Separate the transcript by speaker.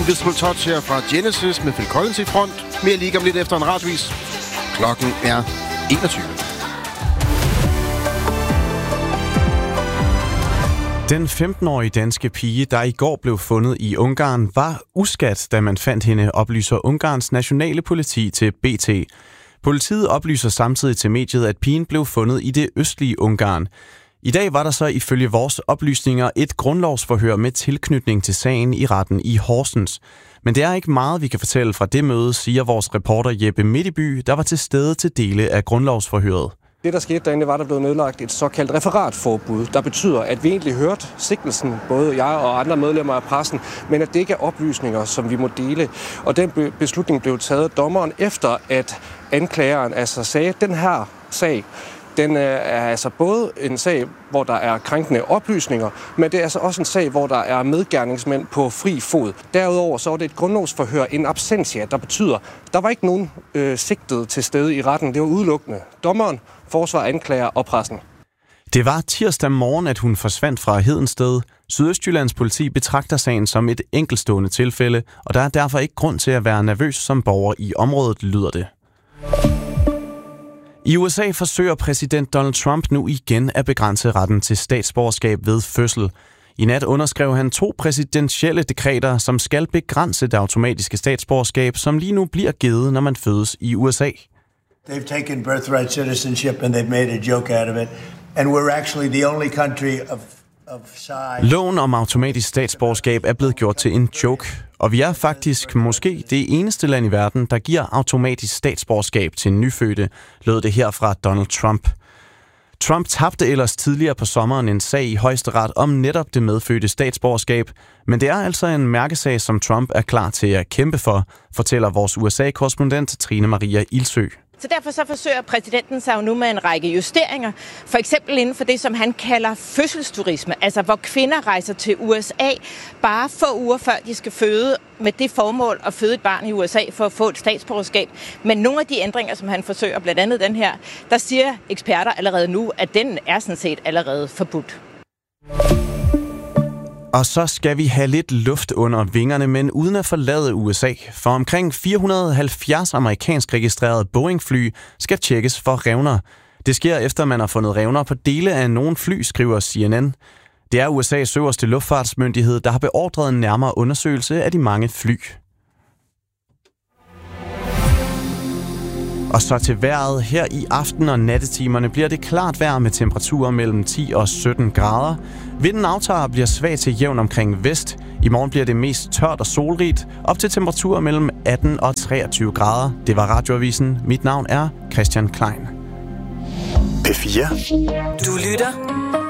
Speaker 1: Invisible Touch her fra Genesis med Phil Collins i front. Mere lige om lidt efter en radiovis. Klokken er 21.
Speaker 2: Den 15-årige danske pige, der i går blev fundet i Ungarn, var uskadt, da man fandt hende, oplyser Ungarns nationale politi til BT. Politiet oplyser samtidig til mediet, at pigen blev fundet i det østlige Ungarn. I dag var der så ifølge vores oplysninger et grundlovsforhør med tilknytning til sagen i retten i Horsens. Men det er ikke meget, vi kan fortælle fra det møde, siger vores reporter Jeppe Midtby, der var til stede til dele af grundlovsforhøret.
Speaker 3: Det, der skete derinde, var, der blev nedlagt et såkaldt referatforbud, der betyder, at vi egentlig hørte sigtelsen, både jeg og andre medlemmer af pressen, men at det ikke er oplysninger, som vi må dele. Og den beslutning blev taget af dommeren efter, at anklageren altså sagde, at den her sag, den er altså både en sag, hvor der er krænkende oplysninger, men det er altså også en sag, hvor der er medgerningsmænd på fri fod. Derudover så var det et grundlovsforhør, en absentia, der betyder, der var ikke nogen sigtet til stede i retten. Det var udelukkende dommeren, forsvar, anklager og pressen.
Speaker 2: Det var tirsdag morgen, at hun forsvandt fra Hedensted. Sydøstjyllands politi betragter sagen som et enkeltstående tilfælde, og der er derfor ikke grund til at være nervøs som borger i området, lyder det. I USA forsøger præsident Donald Trump nu igen at begrænse retten til statsborgerskab ved fødsel. I nat underskrev han 2 præsidentielle dekreter, som skal begrænse det automatiske statsborgerskab, som lige nu bliver givet, når man fødes i USA.
Speaker 4: They've taken birthright citizenship and they've made a joke out of it. And we're actually the only country of size.
Speaker 2: Loven om automatisk statsborgerskab er blevet gjort til en joke, og vi er faktisk måske det eneste land i verden, der giver automatisk statsborgerskab til nyfødte, lød det her fra Donald Trump. Trump tabte ellers tidligere på sommeren en sag i højesteret om netop det medfødte statsborgerskab, men det er altså en mærkesag, som Trump er klar til at kæmpe for, fortæller vores USA-korrespondent Trine Maria Ilsø.
Speaker 5: Så derfor så forsøger præsidenten sig jo nu med en række justeringer, for eksempel inden for det, som han kalder fødselsturisme, altså hvor kvinder rejser til USA bare få uger før de skal føde, med det formål at føde et barn i USA for at få et statsborgerskab. Men nogle af de ændringer, som han forsøger, blandt andet den her, der siger eksperter allerede nu, at den er sådan set allerede forbudt.
Speaker 2: Og så skal vi have lidt luft under vingerne, men uden at forlade USA. For omkring 470 amerikansk registrerede Boeing-fly skal tjekkes for revner. Det sker efter, man har fundet revner på dele af nogle fly, skriver CNN. Det er USA's øverste luftfartsmyndighed, der har beordret en nærmere undersøgelse af de mange fly. Og så til vejret. Her i aften- og nattetimerne bliver det klart vejr med temperaturer mellem 10 og 17 grader. Vinden aftager og bliver svag til jævn omkring vest. I morgen bliver det mest tørt og solrigt, op til temperaturer mellem 18 og 23 grader. Det var Radioavisen. Mit navn er Christian Klein.
Speaker 6: P4.
Speaker 7: Du lytter